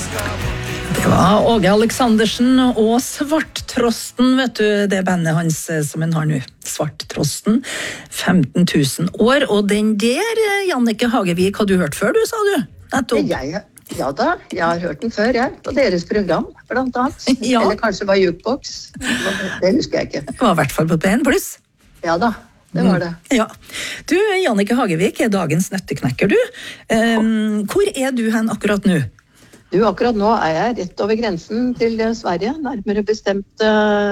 Det var Åge Aleksandersen og Svarttrosten, vet du, det bandet hans som han har nå. Svarttrosten, 15 000 år, og den der, Jannicke Hagevik, har du hørt før, du, sa du? Nettopp. Ja da, jeg har hørt den før, på deres program, blant annet. Ja. Eller kanskje det var Jukebox, det husker jeg ikke. Det var I hvert fall på P1+. Ja da, det var det. Ja. Du, Jannicke Hagevik, dagens nøtteknekker, du. Hvor du hen akkurat nå? Du, akkurat nå jeg rett over grensen til Sverige, nærmere bestemt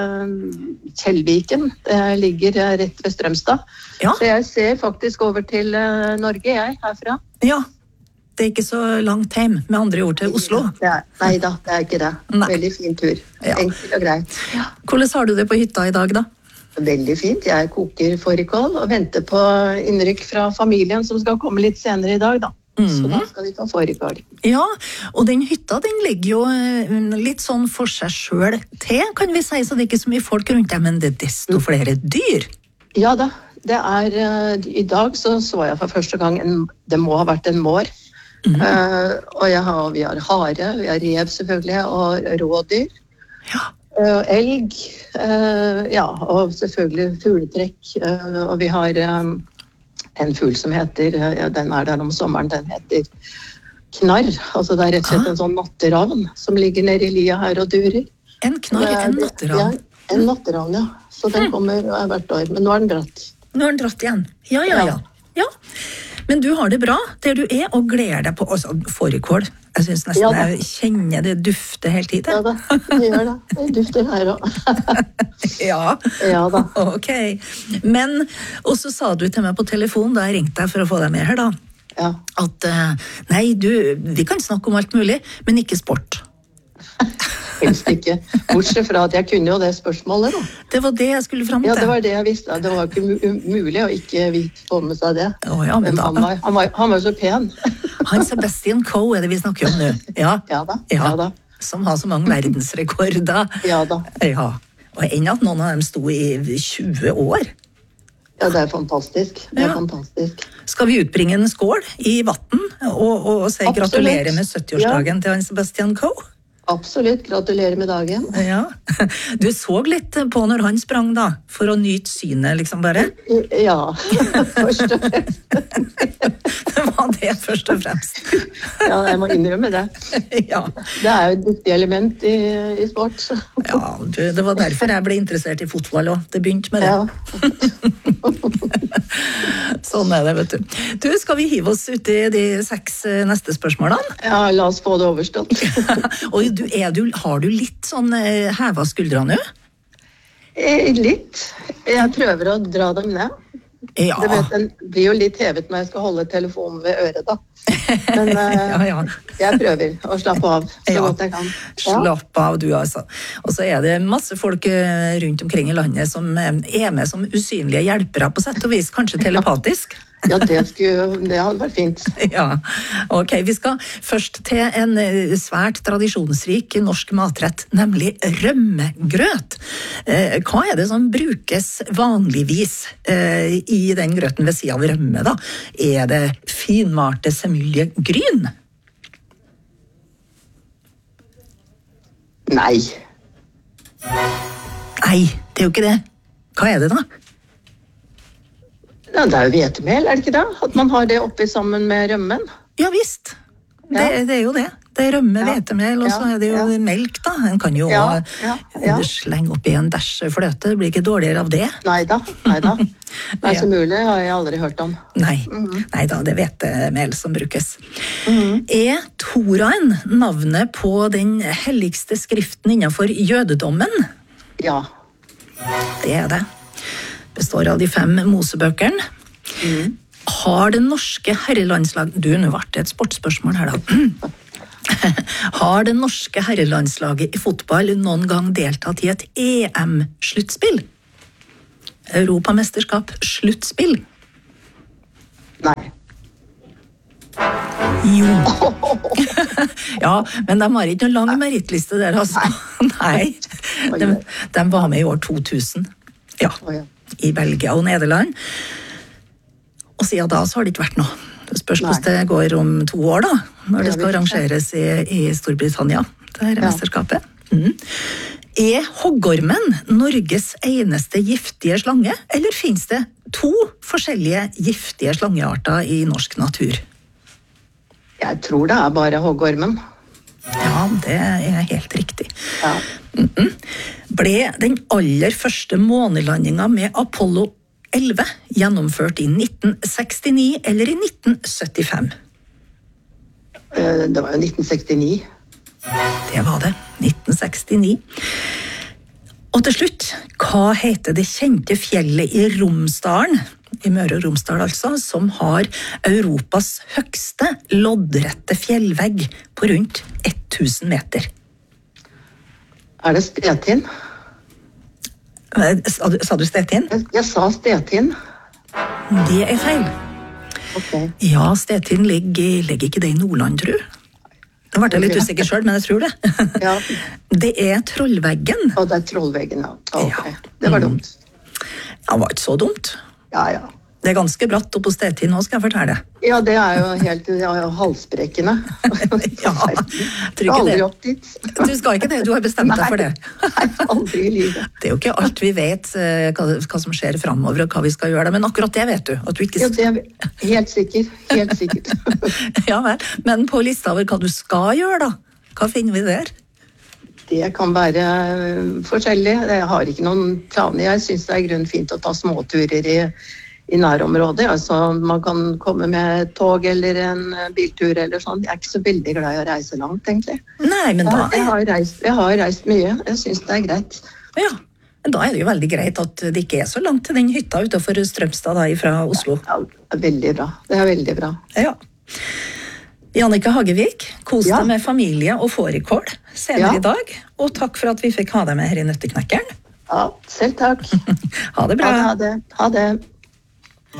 Kjellviken. Det ligger rett ved Strømstad. Ja. Så jeg ser faktisk over til Norge, herfra. Ja, det ikke så langt hjem, med andre ord til Oslo. Nei da, det ikke det. Nei. Veldig fin tur. Ja. Enkelt og greit. Ja. Hvordan har du det på hytta I dag, da? Veldig fint. Jeg koker fårikål og venter på innrykk fra familien som skal komme litt senere I dag, da. Så da skal vi ta fårikål. Ja, og den hytta, den ligger jo litt sånn for seg selv til, kan vi si, så det ikke så mye folk rundt deg, men det desto flere dyr. Ja da, det I dag så jeg for første gang, det må ha vært en mår. Og vi har hare, vi har rev selvfølgelig, og rådyr. Ja. Elg, og selvfølgelig fugletrekk, og vi har en fugl som heter, den der om sommeren, den heter knarr, altså det rett og slett en sånn natteravn som ligger nede I lia her og durer. En knarr, en natteravn? Ja, en natteravn, ja. Så den kommer hvert år, men nå den dratt. Nå den dratt igjen? Ja. Men du har det bra, der du og gleder deg på, altså fårikål. Jeg synes nesten jeg kjenner det dufter helt hit. Ja da, det gjør det. Det dufter her også. Ja da. Ok. Men, og så sa du til meg på telefon, da jeg ringte deg for å få deg med her da, at nei, vi kan snakke om alt mulig, men ikke sport. Helst ikke. Bortsett fra at jeg kunne jo det spørsmålet da. Det var det jeg skulle frem til. Ja, det var det jeg visste. Det var ikke mulig å ikke få med seg det. Ja, men han var så pen. Han Sebastian Coe det vi snakker om nå. Ja da. Som har så mange verdensrekorder. Ja da. Ja. Og enn at noen av dem sto I 20 år. Ja, det fantastisk. Det fantastisk. Skal vi utbringe en skål I vatten og si gratulerer med 70-årsdagen til han Sebastian Coe? Absolutt, gratulerer med dagen. Ja, du så litt på når han sprang da, for å nyte synet liksom bare? Ja, først og fremst. Det var det først og fremst. Ja, jeg må innrømme det. Ja. Det jo et viktig element I sport. Ja, det var derfor jeg ble interessert I fotball også. Det begynte med det. Ja. Sånn det, vet du. Du, skal vi hive oss ut I de 6 neste spørsmålene? Ja, la oss få det overstått. Og har du litt sånn heva skuldra nå? Litt. Jeg prøver å dra dem ned. Ja. Den blir jo litt hevet når jeg skal holde telefonen ved øret da. Men jeg prøver å slappe av så godt jeg kan. Slapp av du altså. Og så det masse folk rundt omkring I landet som med som usynlige hjelpere på sett og vis, kanskje telepatisk. Ja, det hadde vært fint. Ja, ok. Vi skal først til en svært tradisjonsrik norsk matrett, nemlig rømmegrøt. Hva det som brukes vanligvis I den grøten ved siden av rømme da? Det finmarte semuljegryn? Nei. Nei, det jo ikke det. Hva det da? Ja, det jo hvetemel, det ikke det? At man har det oppi sammen med rømmen? Ja, visst. Det jo det. Det rømme, hvetemel, og så det jo melk da. En kan jo slenge oppi en dash fløte. Det blir ikke dårligere av det. Neida. Det så mulig, har jeg aldri hørt om. Neida, det hvetemel som brukes. Toraen navnet på den helligste skriften innenfor jødedommen? Ja. Det det. Består av de 5 Mosebøkene. Har det norske herrelandslag... Du, nå ble det et sportspørsmål her da. Har det norske herrelandslaget I fotball noen gang deltatt I et EM-sluttspill? Europamesterskap sluttspill? Nei. Jo. Ja, men de har ikke noen lang merittliste der, altså. Nei. De var med I år 2000. Ja. I Belgia og Nederland. Og siden da så har det ikke vært noe. Det spørs hvordan det går om 2 år da, når det skal arrangeres i Storbritannia, det her mesterskapet. Er hoggormen Norges eneste giftige slange, eller finnes det 2 forskjellige giftige slangearter i norsk natur? Jeg tror det er bare hoggormen. Ja, det er helt riktig. Ja. Ble den aller første månelandingen med Apollo 11 gjennomført i 1969 eller i 1975? Det var jo 1969. Det var det, 1969. Og til slutt, hva heter det kjente fjellet i Romsdalen, i Møre og Romsdal altså, som har Europas høgste loddrette fjellvegg på rundt 1000 meter? Er det Stetin? Sa du Stetin? Jeg sa Stetin. Det er feil. Ok. Ja, Stetin ligger ikke det i Nordland, tror du? Det ble jeg litt usikker selv, men jeg tror det. Ja. Det er Trollveggen. Og det er Trollveggen, ja. Ok, Ja. det var dumt. Det var ikke så dumt. Ja, ja. Det er ganske bratt oppe på Stetin nå, skal jeg fortelle. Ja, det er jo helt halsbrekkende. Ja, jeg tror ikke Aldri det. opp dit. Du skal ikke det, du har bestemt deg for det. Nei, aldri i livet. Det er jo ikke alt vi vet hva som skjer fremover og hva vi skal gjøre, men akkurat det vet du. At du ikke... Ja, det er helt sikkert. Ja vel, men på lista over hva du skal gjøre da, hva finner vi der? Det kan være forskjellig. Jeg har ikke noen planer. Jeg synes det er grunn fint å ta småturer i nærområdet. Altså, man kan komme med tog eller en biltur eller sånn. Jeg er ikke så veldig glad i å reise langt, egentlig. Nei, men da... Jeg har reist mye. Jeg synes det er greit. Ja, men da er det jo veldig greit at det ikke er så langt til den hytta utenfor Strømstad da, fra Oslo. Ja, det er veldig bra. Det er veldig bra. Ja. Jannicke Hagevik, kos deg med familie og fårikål senere i dag. Og takk for at vi fikk ha deg med her i Nøtteknekkeren. Ja, selv takk. Ha det bra. Ha det.